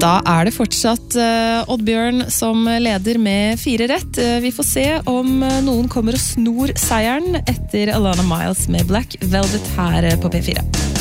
Da det fortsatt Oddbjørn som leder med 4 rett. Vi får se om noen kommer og snor seieren etter Alana Miles med Black Velvet her på P4.